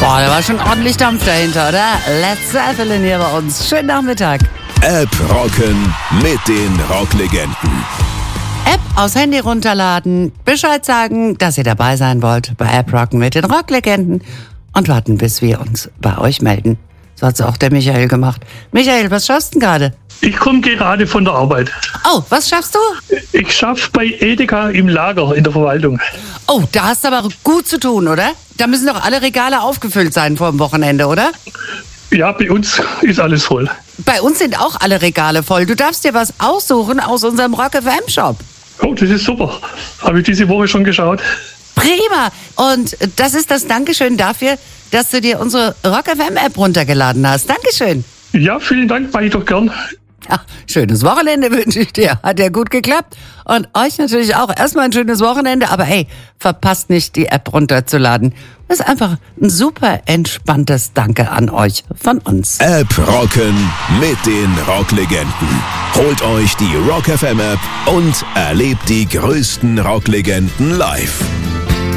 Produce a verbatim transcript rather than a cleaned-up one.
Boah, da war schon ordentlich Dampf dahinter, oder? Let's Zeppelin hier bei uns. Schönen Nachmittag. App rocken mit den Rocklegenden. App aus Handy runterladen, Bescheid sagen, dass ihr dabei sein wollt bei App rocken mit den Rocklegenden und warten, bis wir uns bei euch melden. So hat's auch der Michael gemacht. Michael, was schaffst du denn gerade? Ich komme gerade von der Arbeit. Oh, was schaffst du? Ich schaffe bei Edeka im Lager in der Verwaltung. Oh, da hast du aber gut zu tun, oder? Da müssen doch alle Regale aufgefüllt sein vor dem Wochenende, oder? Ja, bei uns ist alles voll. Bei uns sind auch alle Regale voll. Du darfst dir was aussuchen aus unserem Rock F M Shop. Oh, das ist super. Habe ich diese Woche schon geschaut. Prima. Und das ist das Dankeschön dafür, dass du dir unsere Rock F M App runtergeladen hast. Dankeschön. Ja, vielen Dank, mache ich doch gern. Ja, schönes Wochenende wünsche ich dir. Hat ja gut geklappt. Und euch natürlich auch. Erstmal ein schönes Wochenende. Aber hey, verpasst nicht, die App runterzuladen. Das ist einfach ein super entspanntes Danke an euch von uns. App rocken mit den Rocklegenden. Holt euch die Rock F M App und erlebt die größten Rocklegenden live.